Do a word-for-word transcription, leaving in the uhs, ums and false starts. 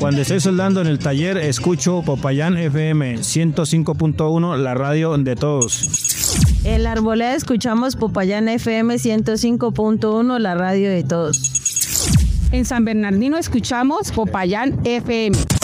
Cuando estoy soldando en el taller, escucho Popayán F M ciento cinco punto uno, la radio de todos. En la Arboleda escuchamos Popayán F M ciento cinco punto uno, la radio de todos. En San Bernardino escuchamos Popayán F M.